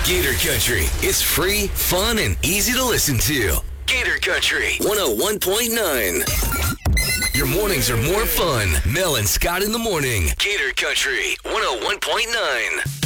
Gator Country. It's free, fun, and easy to listen to. Gator Country 101.9. Your mornings are more fun. Mel and Scott in the morning. Gator Country 101.9.